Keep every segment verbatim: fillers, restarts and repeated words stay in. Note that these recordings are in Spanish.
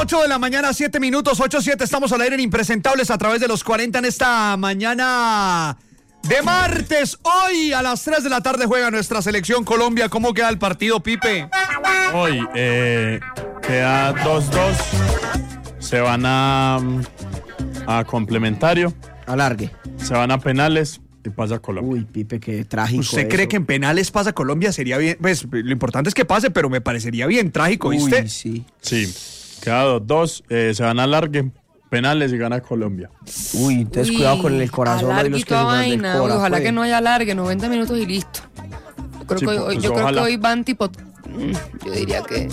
ocho de la mañana, siete minutos, ocho siete, estamos al aire en Impresentables a través de los cuarenta en esta mañana de martes. Hoy a las tres de la tarde juega nuestra selección Colombia. ¿Cómo queda el partido, Pipe? Hoy eh, queda dos dos. Se van a, a complementario. Alargue. Se van a penales y pasa Colombia. Uy, Pipe, qué trágico. ¿Usted eso. cree que en penales pasa Colombia? Sería bien. Pues lo importante es que pase, pero me parecería bien trágico, ¿viste? Uy, sí. Sí, queda dos dos. Eh, se van a alargue, penales y gana Colombia. Uy, entonces Uy, cuidado con el corazón y los que toda juegan del vaina. Cora, Uy, ojalá pues. que no haya alargue, noventa minutos y listo. Yo creo, Sí, que, hoy, pues, yo creo que ojalá. hoy van tipo... mm, Yo diría que...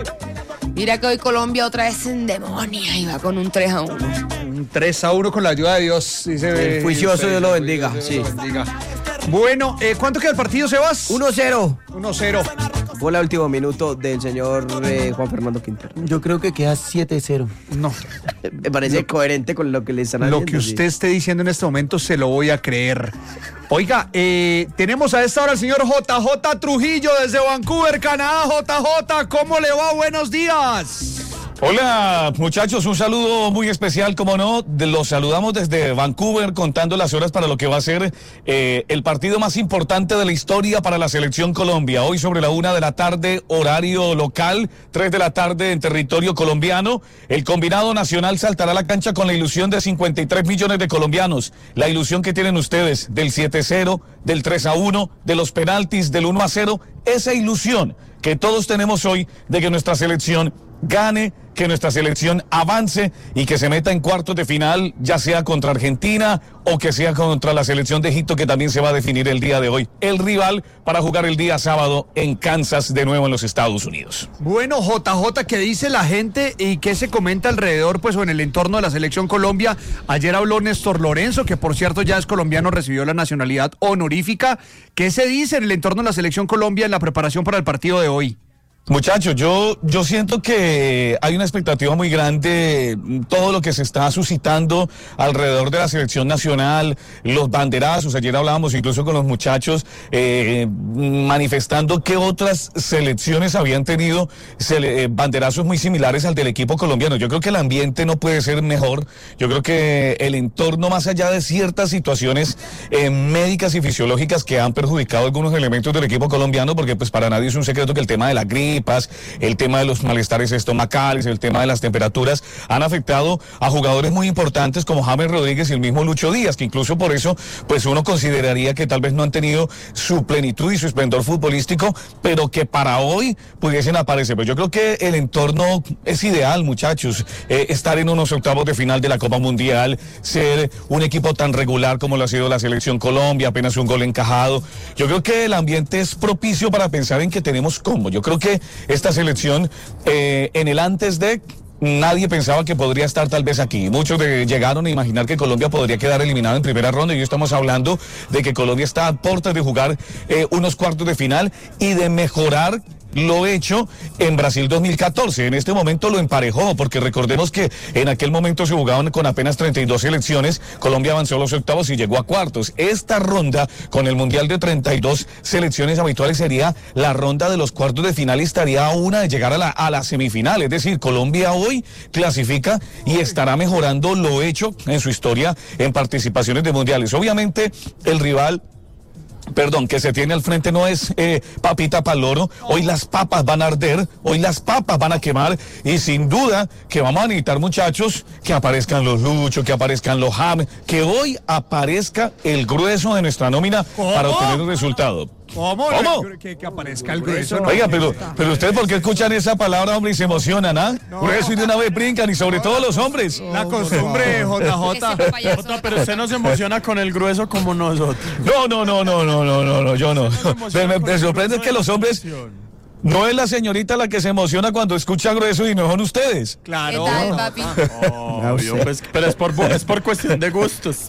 Diría que hoy Colombia otra vez en demonia y va con un tres a uno. Un tres a uno con la ayuda de Dios. Dice, El juicioso Dios lo bendiga, Dios sí. lo bendiga. Bueno, eh, ¿cuánto queda el partido, Sebas? uno cero. uno cero. Fue el último minuto del señor eh, Juan Fernando Quintero. Yo creo que queda siete cero. No. Me parece Lo- coherente con lo que le están Lo haciendo. que usted esté diciendo en este momento se lo voy a creer. Oiga, eh, tenemos a esta hora al señor J J Trujillo desde Vancouver, Canadá. J J, ¿cómo le va? Buenos días. Hola muchachos, un saludo muy especial, como no, de- los saludamos desde Vancouver contando las horas para lo que va a ser eh, el partido más importante de la historia para la selección Colombia. Hoy sobre la una de la tarde, horario local, tres de la tarde en territorio colombiano. El combinado nacional saltará a la cancha con la ilusión de cincuenta y tres millones de colombianos. La ilusión que tienen ustedes del siete cero, del tres a uno, de los penaltis, del uno a cero. Esa ilusión que todos tenemos hoy de que nuestra selección gane, que nuestra selección avance y que se meta en cuartos de final, ya sea contra Argentina o que sea contra la selección de Egipto, que también se va a definir el día de hoy. El rival para jugar el día sábado en Kansas, de nuevo en los Estados Unidos. Bueno, J J, ¿qué dice la gente y qué se comenta alrededor, pues, o en el entorno de la selección Colombia? Ayer habló Néstor Lorenzo, que por cierto ya es colombiano, recibió la nacionalidad honorífica. ¿Qué se dice en el entorno de la selección Colombia en la preparación para el partido de hoy? Muchachos, yo, yo siento que hay una expectativa muy grande, todo lo que se está suscitando alrededor de la selección nacional, los banderazos. Ayer hablábamos incluso con los muchachos eh, manifestando que otras selecciones habían tenido sele- eh, banderazos muy similares al del equipo colombiano. Yo creo que el ambiente no puede ser mejor. Yo creo que el entorno, más allá de ciertas situaciones eh, médicas y fisiológicas que han perjudicado algunos elementos del equipo colombiano, porque pues para nadie es un secreto que el tema de la gripe, el tema de los malestares estomacales, el tema de las temperaturas, han afectado a jugadores muy importantes como James Rodríguez y el mismo Lucho Díaz, que incluso por eso, pues uno consideraría que tal vez no han tenido su plenitud y su esplendor futbolístico, pero que para hoy pudiesen aparecer. Pues yo creo que el entorno es ideal, muchachos, eh, estar en unos octavos de final de la Copa Mundial, ser un equipo tan regular como lo ha sido la selección Colombia, apenas un gol encajado. Yo creo que el ambiente es propicio para pensar en que tenemos combo. Yo creo que esta selección eh, en el antes de nadie pensaba que podría estar tal vez aquí. Muchos de, llegaron a imaginar que Colombia podría quedar eliminado en primera ronda, y hoy estamos hablando de que Colombia está a puertas de jugar eh, unos cuartos de final y de mejorar lo hecho en Brasil dos mil catorce. En este momento lo emparejó, porque recordemos que en aquel momento se jugaban con apenas treinta y dos selecciones. Colombia avanzó a los octavos y llegó a cuartos. Esta ronda, con el mundial de treinta y dos selecciones habituales, sería la ronda de los cuartos de final y estaría a una de llegar a la, a la semifinal. Es decir, Colombia hoy clasifica y estará mejorando lo hecho en su historia en participaciones de mundiales. Obviamente, el rival Perdón, que se tiene al frente no es eh, papita paloro. Hoy las papas van a arder, hoy las papas van a quemar, y sin duda que vamos a necesitar, muchachos, que aparezcan los Lucho, que aparezcan los James, que hoy aparezca el grueso de nuestra nómina para obtener el resultado. ¿Cómo? ¿Cómo? Que, que aparezca el grueso. ¿no? Oiga, pero, pero ustedes, ¿por qué escuchan esa palabra, hombre, y se emocionan, ah? Por eso y de una vez brincan, y sobre todo los hombres. La costumbre, J J. Jota, pero usted no se emociona con el grueso como nosotros. No, no, no, no, no, no, no, no, yo no. Me, me- me sorprende que los hombres... No es la señorita la que se emociona cuando escucha grueso, y no son ustedes. Claro. ¿Qué tal, papi? Obvio, pues, pero es por, bu- es por cuestión de gustos.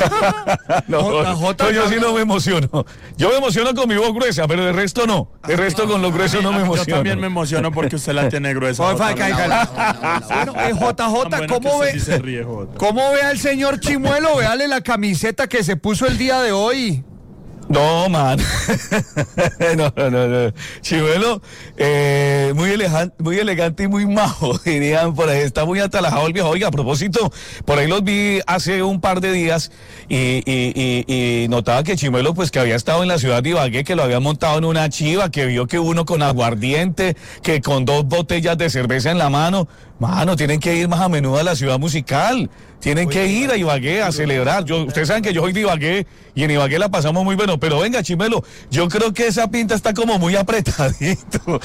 No, J J, no, yo sí no me emociono. Yo me emociono con mi voz gruesa, pero de resto no. De resto con los gruesos no me Yo emociono. también me emociono porque usted la tiene gruesa. Porfa, Jota. cáigale. Bueno, eh, J Tan J, bueno que ¿cómo usted ve? sí se ríe, Jota. ¿Cómo ve al señor Chimuelo? Véale la camiseta que se puso el día de hoy. No, man. no, no, no, no. Chimuelo, eh, muy elegante, muy elegante y muy majo, dirían por ahí. Está muy atalajado el viejo. Oiga, a propósito, por ahí los vi hace un par de días y, y, y, y notaba que Chimuelo, pues que había estado en la ciudad de Ibagué, que lo habían montado en una chiva, que vio que uno con aguardiente, que con dos botellas de cerveza en la mano. Mano, tienen que ir más a menudo a la ciudad musical. Tienen que ir a Ibagué a celebrar. Yo, ustedes saben que yo soy de Ibagué y en Ibagué la pasamos muy bueno. Pero venga, Chimelo, yo creo que esa pinta está como muy apretadito.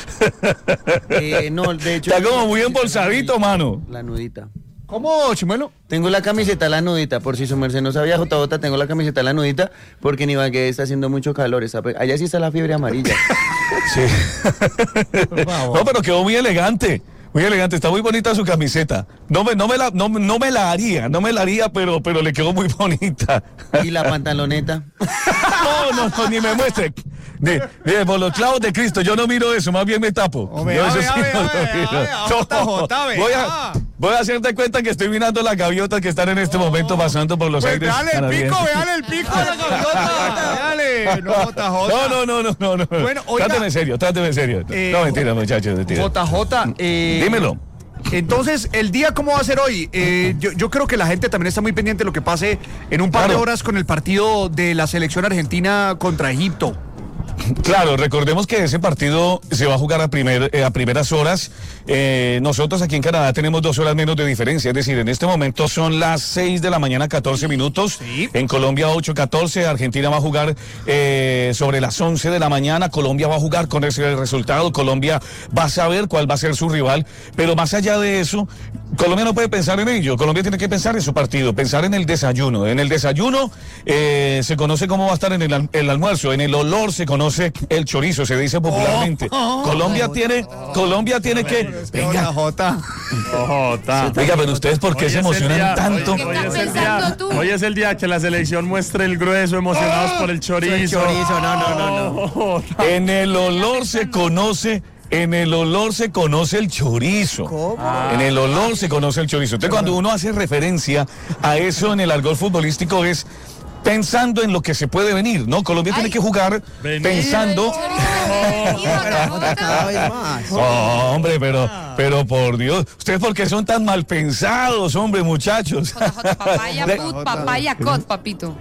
Eh, no, de hecho. Está como muy embolsadito, mano. La nudita. ¿Cómo, Chimuelo? Tengo la camiseta la nudita, por si su merced no sabía, J J, tengo la camiseta la nudita, porque en Ibagué está haciendo mucho calor. Está, allá sí está la fiebre amarilla. Sí. No, pero quedó muy elegante. Muy elegante, está muy bonita su camiseta. No me, no me la, no, no me la haría, no me la haría, pero, pero le quedó muy bonita. ¿Y la pantaloneta? No, no, no, ni me muestre. Ni, ni, por los clavos de Cristo, yo no miro eso, más bien me tapo. Hombre, Yo a eso ver, sí a ver, no a lo ver, miro. a ver, a J J, ve, Voy ah. a, voy a hacerte cuenta que estoy mirando las gaviotas que están en este momento pasando por los Pues aires véale el canadienses. pico, véale el pico de la gaviota. Véale, no, J J. No, no, no, no, no, no. Bueno, oiga. Tráteme en serio, tráteme en serio. Eh, No, mentira, muchachos, mentira. J J, eh, Dímelo. Entonces, ¿el día cómo va a ser hoy? Eh, yo, yo creo que la gente también está muy pendiente de lo que pase en un par Claro. de horas con el partido de la selección argentina contra Egipto. Claro, recordemos que ese partido se va a jugar a, primer, eh, a primeras horas. Eh, nosotros aquí en Canadá tenemos dos horas menos de diferencia, es decir, en este momento son las seis de la mañana, catorce minutos. Sí. En Colombia ocho catorce, Argentina va a jugar eh, sobre las once de la mañana. Colombia va a jugar con ese resultado. Colombia va a saber cuál va a ser su rival, pero más allá de eso, Colombia no puede pensar en ello. Colombia tiene que pensar en su partido, pensar en el desayuno. En el desayuno eh, se conoce cómo va a estar en el, al- el almuerzo. En el olor se conoce el chorizo, se dice popularmente. Oh, oh, Colombia oh, tiene, Colombia tiene que. Venga, J Jota. venga, pero ustedes ¿por qué Hoy se es el emocionan día- tanto? Hoy, ¿Qué hoy estás es el pensando día, tú? hoy es el día que la selección muestre el grueso, emocionados por el chorizo. chorizo, no, no, no, no. En el olor se conoce. En el olor se conoce el chorizo. ¿Cómo? En el olor se conoce el chorizo. Entonces, cuando uno hace referencia a eso en el argot futbolístico es pensando en lo que se puede venir, ¿no? Colombia tiene Ay. que jugar Venir. pensando. Cada vez más. Oh, hombre, pero, pero por Dios, ustedes por qué son tan mal pensados, hombre, muchachos. J J, papaya De- put, papaya cot, papito.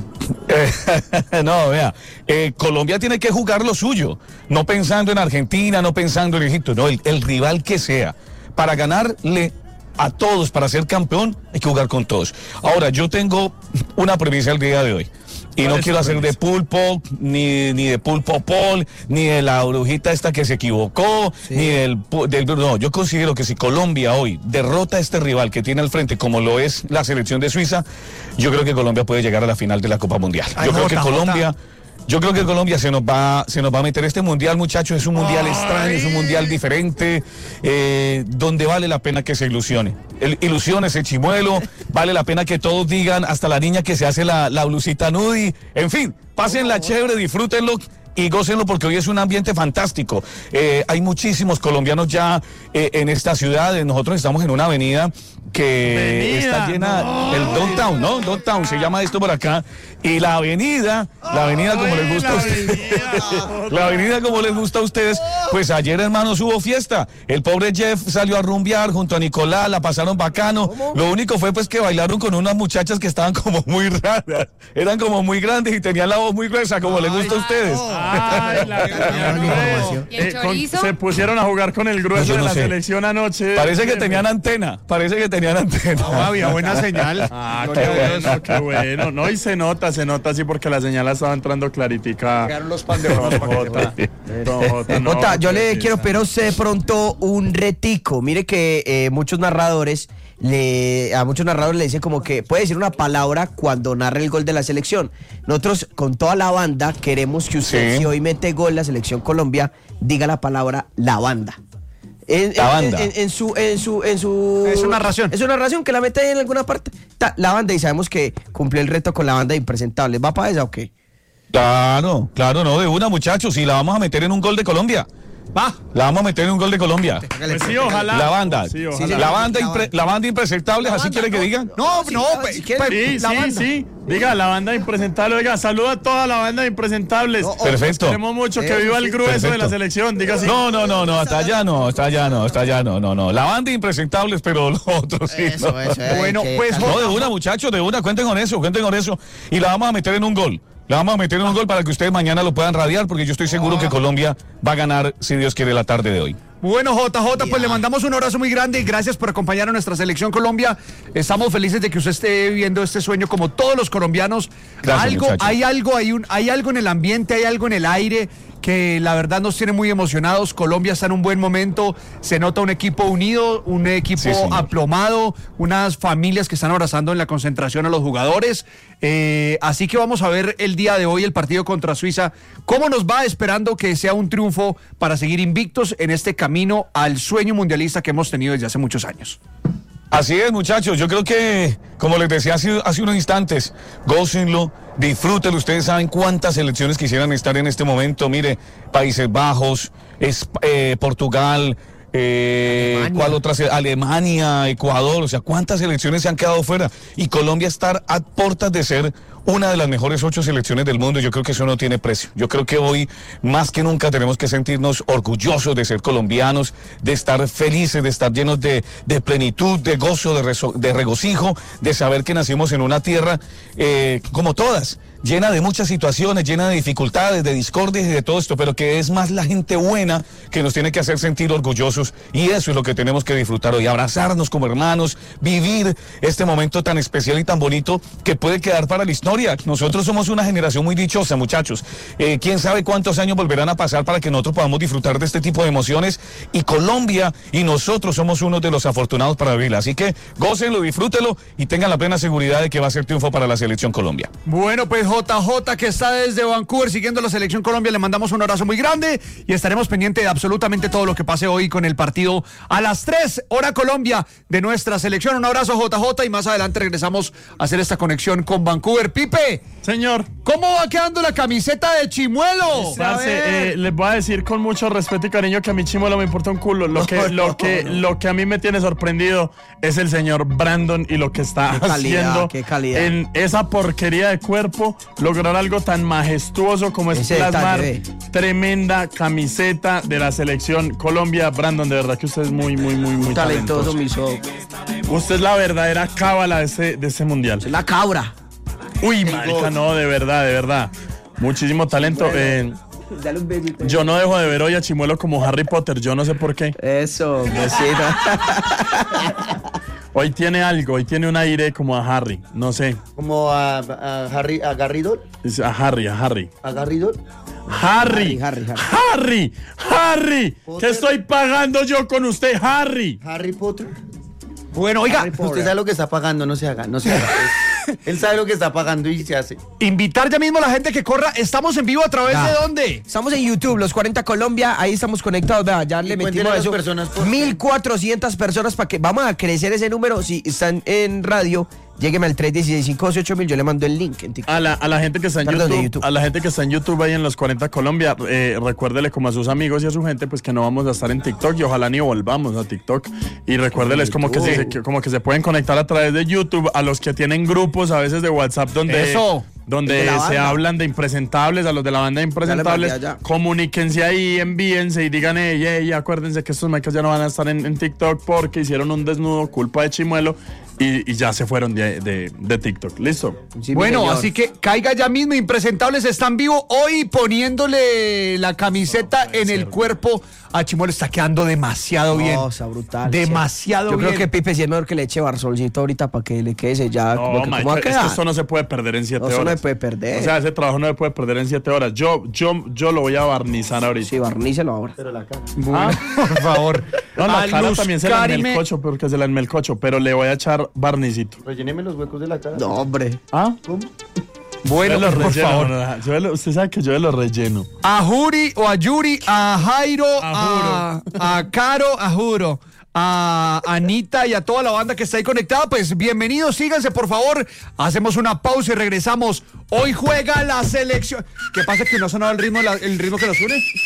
Eh, no, vea, eh, Colombia tiene que jugar lo suyo, no pensando en Argentina, no pensando en Egipto, no, el, el rival que sea. Para ganarle a todos, para ser campeón, hay que jugar con todos. Ahora, yo tengo una premisa el día de hoy. Y ¿Cuál no es quiero tu hacer de premisa? pulpo, ni, ni de pulpo Paul, ni de la brujita esta que se equivocó, ni del, pu- del... No, yo considero que si Colombia hoy derrota a este rival que tiene al frente, como lo es la selección de Suiza, yo creo que Colombia puede llegar a la final de la Copa Mundial. Ay, Yo creo que Jota, Jota. Colombia... Yo creo que Colombia se nos va, se nos va a meter este mundial, muchachos, es un mundial extraño, es un mundial diferente, eh, donde vale la pena que se ilusione. El, ilusione ese chimuelo, vale la pena que todos digan, hasta la niña que se hace la, la blusita nudi, en fin, pásenla chévere, disfrútenlo y gócenlo porque hoy es un ambiente fantástico. Eh, hay muchísimos colombianos ya eh, en esta ciudad, nosotros estamos en una avenida que Avenida, está llena, no. el Downtown, ¿no? Downtown se llama esto por acá, y la avenida, la avenida como les gusta a la ustedes, avenida. la avenida como les gusta a ustedes, pues ayer, hermanos, hubo fiesta, el pobre Jeff salió a rumbear junto a Nicolás, la pasaron bacano, lo único fue pues que bailaron con unas muchachas que estaban como muy raras, eran como muy grandes y tenían la voz muy gruesa, como les gusta a ustedes. Ay, la Dame información. ¿Y el Eh, con- chorizo? se pusieron a jugar con el grueso No, yo de no la sé. selección anoche. Parece que tenían antena, parece que tenían antena. No, había buena señal. Ah, qué bueno, qué bueno. No, y se nota, se nota así porque la señal estaba entrando claritica. Llegaron los panderos Don Jota, Don Jota, no, Jota, yo le precisa. quiero pedir a usted de pronto un retico. Mire que eh, muchos narradores, le, a muchos narradores le dicen como que puede decir una palabra cuando narra el gol de la selección. Nosotros con toda la banda queremos que usted, Sí. si hoy mete gol la selección Colombia, diga la palabra la banda. En, La en- banda. en- en su, en su, en su. Es una narración. Es una narración que la mete ahí en alguna parte. Ta, la banda, y sabemos que cumplió el reto con la banda de Impresentables. ¿Va para esa o qué? Claro, claro, no, de una, muchachos, y la vamos a meter en un gol de Colombia. Va. La vamos a meter en un gol de Colombia. Pues sí, ojalá. La banda. Sí, Sí, ojalá. señor. La banda, La impre- banda. la banda impresentables, La así banda, quiere que no. digan. No, Sí, no, claro, pe- si quiere. pe- Sí, la sí, banda. sí. Diga, la banda de impresentables. Oiga, saluda a toda la banda de impresentables. No, Perfecto. Queremos mucho que Eso viva el sí. grueso de Perfecto. la selección. Diga así. No, no, no, no, hasta allá no, hasta allá no, hasta allá no, no, no. La banda impresentables, pero los otros sí. Eso, no. eso, eh, Bueno, que- pues, No, de una, muchachos, de una, cuenten con eso, cuenten con eso. Y la vamos a meter en un gol. La vamos a meter en un gol para que ustedes mañana lo puedan radiar, porque yo estoy seguro que Colombia va a ganar, si Dios quiere, la tarde de hoy. Bueno, J J, pues le mandamos un abrazo muy grande y gracias por acompañar a nuestra selección Colombia. Estamos felices de que usted esté viviendo este sueño como todos los colombianos. Gracias, algo, muchacho. hay algo, hay un, hay algo en el ambiente, hay algo en el aire que la verdad nos tiene muy emocionados. Colombia está en un buen momento, se nota un equipo unido, un equipo Sí, señor. aplomado, unas familias que están abrazando en la concentración a los jugadores. Eh, así que vamos a ver el día de hoy el partido contra Suiza, cómo nos va, esperando que sea un triunfo para seguir invictos en este camino al sueño mundialista que hemos tenido desde hace muchos años. Así es, muchachos. Yo creo que, como les decía hace, hace unos instantes, gócenlo, disfrútenlo. Ustedes saben cuántas selecciones quisieran estar en este momento. Mire, Países Bajos, es, eh, Portugal, eh, Alemania. ¿cuál otra? se- Alemania, Ecuador. O sea, cuántas selecciones se han quedado fuera. Y Colombia estar a puertas de ser una de las mejores ocho selecciones del mundo. Yo creo que eso no tiene precio. Yo creo que hoy, más que nunca, tenemos que sentirnos orgullosos de ser colombianos, de estar felices, de estar llenos de, de plenitud, de gozo, de, rezo- de regocijo, de saber que nacimos en una tierra eh, como todas, llena de muchas situaciones, llena de dificultades, de discordias y de todo esto, pero que es más la gente buena que nos tiene que hacer sentir orgullosos, y eso es lo que tenemos que disfrutar hoy, abrazarnos como hermanos, vivir este momento tan especial y tan bonito que puede quedar para la historia. Nosotros somos una generación muy dichosa, muchachos. Eh, quién sabe cuántos años volverán a pasar para que nosotros podamos disfrutar de este tipo de emociones, y Colombia y nosotros somos unos de los afortunados para vivirla. Así que gócenlo, disfrútenlo y tengan la plena seguridad de que va a ser triunfo para la selección Colombia. Bueno, pues J J, que está desde Vancouver siguiendo la selección Colombia, le mandamos un abrazo muy grande y estaremos pendientes de absolutamente todo lo que pase hoy con el partido a las tres, hora Colombia, de nuestra selección. Un abrazo, J J, y más adelante regresamos a hacer esta conexión con Vancouver. Pipe, Señor. ¿cómo va quedando la camiseta de Chimuelo? Parce, eh, les voy a decir con mucho respeto y cariño que a mi Chimuelo me importa un culo. Lo que, lo que, lo que a mí me tiene sorprendido es el señor Brandon y lo que está Qué calidad, haciendo qué calidad. en esa porquería de cuerpo, lograr algo tan majestuoso como es Ese plasmar detalle, tremenda camiseta de la selección Colombia. Brandon, de verdad que usted es muy, muy, muy, muy Talentoso, talentoso. mi so. Usted es la verdadera cábala de ese, de ese mundial. La cabra. Uy, marica, no, de verdad, de verdad. Muchísimo talento. Eh, Dale un besito. yo no dejo de ver hoy a Chimuelo como Harry Potter, yo no sé por qué. Eso, besito. Hoy tiene algo, hoy tiene un aire como a Harry, no sé. Como a, a Harry, a Garrido, Es a Harry, a Harry. a Garrido. Harry, Harry, Harry, Harry, Harry, ¿qué estoy pagando yo con usted, Harry? Harry Potter. Bueno, oiga, Usted sabe lo que está pagando, no se haga, no se haga. Él sabe lo que está pagando y se hace. invitar ya mismo a la gente que corra. Estamos en vivo a través Ya. de dónde. Estamos en YouTube, los cuarenta Colombia, ahí estamos conectados, vea, ya le cuéntele metimos a las eso. personas por- mil cuatrocientas personas para que vamos a crecer ese número. Si están en radio, llégueme al tres uno seis, cinco uno ocho mil, yo le mando el link en TikTok. A la, a la gente que está en Perdón, de YouTube, YouTube. a la gente que está en YouTube ahí en los cuarenta Colombia, eh, recuérdele como a sus amigos y a su gente, pues que no vamos a estar en TikTok y ojalá ni volvamos a TikTok. Y recuérdeles como que, se, que- como que se pueden conectar a través de YouTube, a los que tienen grupos a veces de WhatsApp donde, Eso. donde Los de la se banda. hablan de impresentables, a los de la banda de impresentables, mandé allá. comuníquense ahí, envíense y digan, ey, ey, acuérdense que estos mecas ya no van a estar en, en TikTok porque hicieron un desnudo culpa de Chimuelo y, y ya se fueron de, de, de TikTok. ¿Listo? Sí, mi Bueno, señor. así que caiga ya mismo. Impresentables están vivo hoy poniéndole la camiseta en el cuerpo a Chimuelo. Está quedando demasiado bien. No, está brutal. Demasiado Yo bien. creo que Pipe sí es mejor que le eche Barsolcito ahorita para que le quede sellada. No, como que, marica, ¿cómo va a es que quedar? esto no se puede perder en siete No, eso no horas. se puede perder. O sea, ese trabajo no se puede perder en siete horas. Yo, yo, yo lo voy a barnizar ahorita. Sí, barnícelo ahora. Bueno, por favor. No, la A cara Luz también se la Karime- enmelcocho porque se la enmelcocho, pero le voy a echar barnicito. Relléneme los huecos de la cara. No, hombre. ¿Ah? Bueno, Yo los por relleno, favor. no, no, yo lo- usted sabe que yo lo relleno. A Juri o a Yuri, a Jairo, a, a Caro, a Juro, a Anita y a toda la banda que está ahí conectada, pues bienvenidos, síganse por favor. Hacemos una pausa y regresamos. Hoy juega la selección. ¿Qué pasa que no ha sonado el ritmo, la- el ritmo que nos une?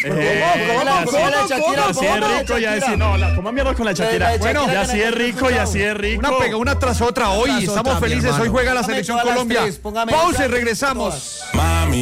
Eh, ¿Cómo la- ya cómo sí- la Shakira? ya sí ¿Cómo es la rico, ya Shakira? sí, no, la coma mierda con la Shakira. La de Bueno, Shakira ya que sí la es que rico, ya sí es rico. Una pega, una tras otra hoy. Tras Estamos otra, mi felices. hermano. Hoy juega la Póngame selección todas las Colombia. tres, póngame Pausa y todas. regresamos. Mami.